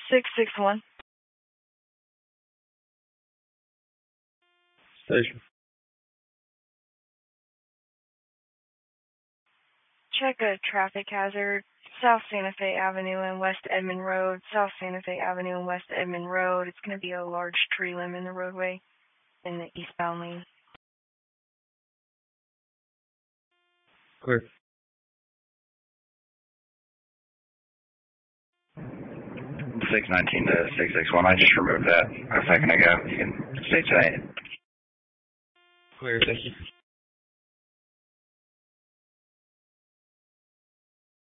661. Station. Check a traffic hazard. South Santa Fe Avenue and West Edmond Road. South Santa Fe Avenue and West Edmond Road. It's going to be a large tree limb in the roadway in the eastbound lane. Clear. 619 to 661. I just removed that a second ago. You can stay tonight. Clear, thank you.